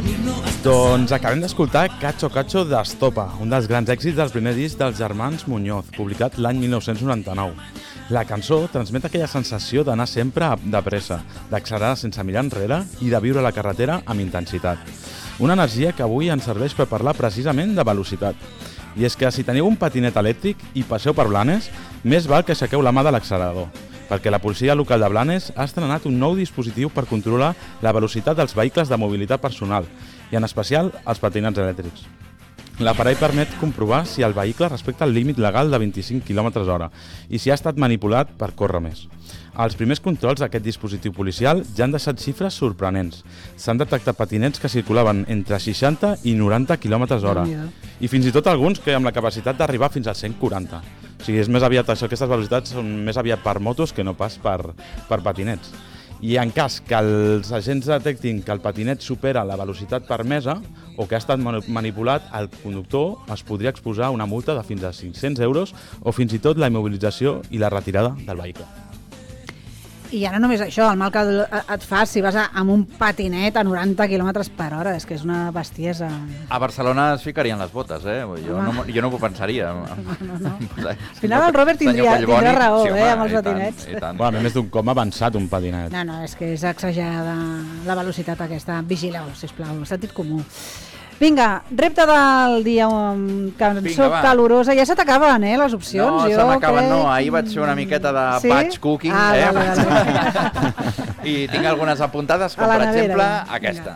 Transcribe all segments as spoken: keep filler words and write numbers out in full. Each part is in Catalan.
Doncs acabem d'escoltar Cacho Cacho d'Estopa, un dels grans èxits del primer disc dels germans Muñoz, publicat l'any mil nou-cents noranta-nou. La cançó transmet aquella sensació d'anar sempre de pressa, d'accelerar sense mirar enrere i de viure la carretera amb intensitat. Una energia que avui ens serveix per parlar precisament de velocitat. I és que si teniu un patinet elèctric i passeu per Blanes, més val que aixequeu la mà de l'accelerador, perquè la policia local de Blanes ha estrenat un nou dispositiu per controlar la velocitat dels vehicles de mobilitat personal, i en especial els patinets elèctrics. L'aparell permet comprovar si el vehicle respecta el límit legal de vint-i-cinc quilòmetres hora i si ha estat manipulat per córrer més. Els primers controls d'aquest dispositiu policial ja han deixat xifres sorprenents. S'han detectat patinets que circulaven entre seixanta i noranta quilòmetres hora i fins i tot alguns que amb la capacitat d'arribar fins als cent quaranta. O sigui, és més aviat això, aquestes velocitats són més aviat per motos que no pas per, per patinets. I en cas que els agents detectin que el patinet supera la velocitat permesa o que ha estat manipulat, el conductor es podria exposar a una multa de fins a cinc-cents euros o fins i tot la immobilització i la retirada del vehicle. I ja no només això, el mal que et fas si vas a, amb un patinet a noranta quilòmetres per hora, és que és una bestiesa. A Barcelona es ficarien les botes, eh? Jo no, jo no m'ho pensaria. No, no, no. Al final el Robert tindria, tindrà raó, sí, home, eh, amb els patinets. I tant, i tant. Bueno, a més d'un com avançat un patinet. No, no, és que és exagerada la velocitat aquesta. Vigileu, sisplau, sentit comú. Vinga, repte del dia, um, cançó Vinga, calorosa. Ja se t'acaben, eh, les opcions. No, jo se m'acaben, crec... no. Ahir vaig fer una miqueta de sí? batch cooking, ah, eh? Vale, vale. I tinc algunes apuntades, com per nevera, exemple ja. aquesta.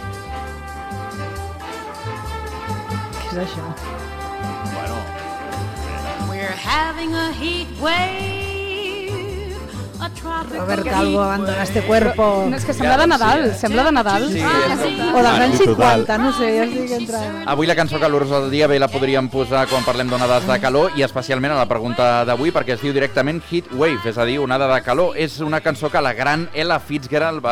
Què és això? Bueno. We're having a heat wave. Robert Calvo abandona este cuerpo. No, és que sembla de Nadal, sembla de Nadal. Sí, ah, sí. O dels anys cinquanta, no sé, ja estic entrant. Avui la cançó calorosa del dia bé la podríem posar quan parlem d'onades de calor i especialment a la pregunta d'avui perquè es diu directament Heat Wave, és a dir, onada de calor. És una cançó que la gran Ella Fitzgerald va